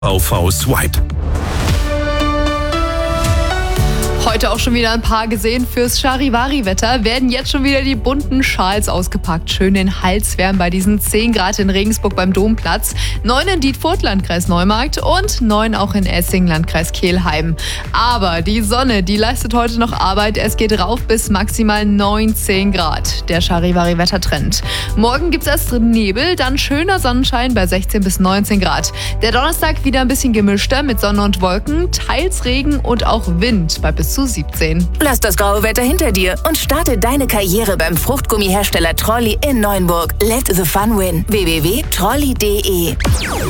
Swipe. Heute auch schon wieder ein paar gesehen fürs Charivari-Wetter. Werden jetzt schon wieder die bunten Schals ausgepackt. Schön den Hals wärmen bei diesen 10 Grad in Regensburg beim Domplatz, 9 in Dietfurt, Landkreis Neumarkt und 9 auch in Essing, Landkreis Kelheim. Aber die Sonne, die leistet heute noch Arbeit. Es geht rauf bis maximal 19 Grad. Der Charivari-Wettertrend. Morgen gibt's erst Nebel, dann schöner Sonnenschein bei 16 bis 19 Grad. Der Donnerstag wieder ein bisschen gemischter mit Sonne und Wolken, teils Regen und auch Wind bei bis zu 17. Lass das graue Wetter hinter dir und starte deine Karriere beim Fruchtgummihersteller Trolli in Neuenburg. Let the fun win. www.trolli.de